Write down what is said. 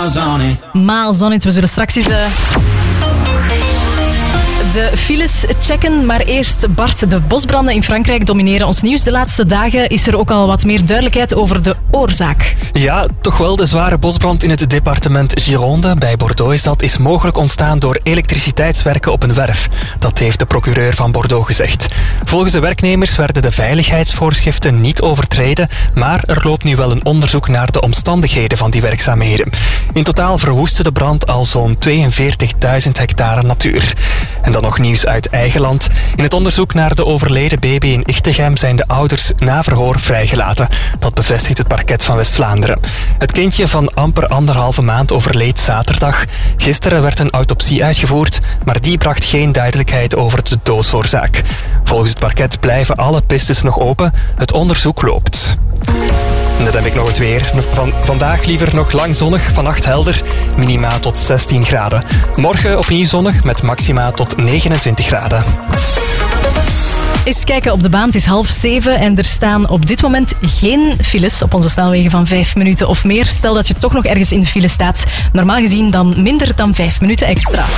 Miles on it. We zullen straks eens de files checken. Maar eerst, Bart, de bosbranden in Frankrijk domineren ons nieuws. De laatste dagen is er ook al wat meer duidelijkheid over de oorzaak. Ja, toch wel. De zware bosbrand in het departement Gironde, bij Bordeaux is mogelijk ontstaan door elektriciteitswerken op een werf. Dat heeft de procureur van Bordeaux gezegd. Volgens de werknemers werden de veiligheidsvoorschriften niet overtreden, maar er loopt nu wel een onderzoek naar de omstandigheden van die werkzaamheden. In totaal verwoestte de brand al zo'n 42.000 hectare natuur. En dan nog nieuws uit eigen land. In het onderzoek naar de overleden baby in Ichtegem zijn de ouders na verhoor vrijgelaten. Dat bevestigt het parket van West-Vlaanderen. Het kindje van amper 1,5 maand overleed zaterdag. Gisteren werd een autopsie uitgevoerd, maar die bracht geen duidelijkheid over de doodsoorzaak. Volgens het parket blijven alle pistes nog open. Het onderzoek loopt. En dan heb ik nog het weer. Vandaag liever nog lang zonnig, vannacht helder. Minima tot 16 graden. Morgen opnieuw zonnig met maxima tot 29 graden. Eens kijken op de baan. Het is 6:30 en er staan op dit moment geen files op onze snelwegen van 5 minuten of meer. Stel dat je toch nog ergens in de file staat. Normaal gezien dan minder dan 5 minuten extra.